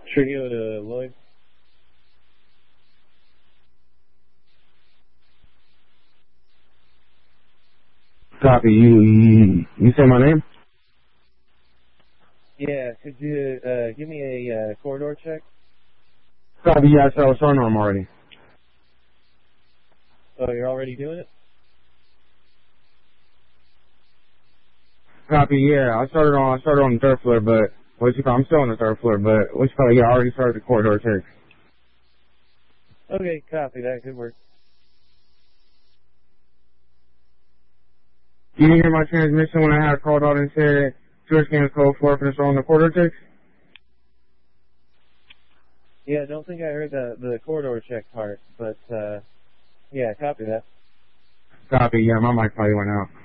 Trio to Lloyd. Copy. You say my name? Yeah, could you give me a corridor check? Copy. Yeah, I was starting on already. Oh, you're already doing it? Copy. Yeah, I started on the third floor, but I'm still on the third floor, but yeah, I already started the corridor check. Okay, copy. That could work. You didn't hear my transmission when I had called out and said switch games code 4 for on the corridor check? Yeah, I don't think I heard the corridor check part, but yeah, copy that. Copy. Yeah, my mic probably went out.